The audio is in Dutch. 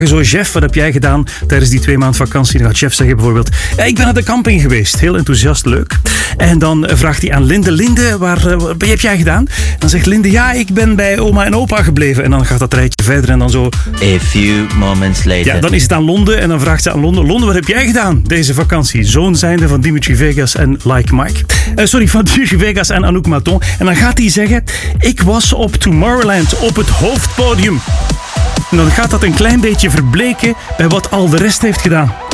Zo, Jeff, wat heb jij gedaan tijdens die 2 maanden vakantie? Dan gaat Jeff zeggen bijvoorbeeld, ik ben naar de camping geweest. Heel enthousiast, leuk. En dan vraagt hij aan Linde, Linde, wat heb jij gedaan? Dan zegt Linde, ja, ik ben bij oma en opa gebleven. En dan gaat dat rijtje verder en dan zo... A few moments later. Ja, dan is het aan Londe en dan vraagt ze aan Londe, Londe, wat heb jij gedaan deze vakantie? Zoon zijnde van Dimitri Vegas en Like Mike. Van Dimitri Vegas en Anouk Maton. En dan gaat hij zeggen, ik was op Tomorrowland op het hoofdpodium. En dan gaat dat een klein beetje verbleken bij wat al de rest heeft gedaan.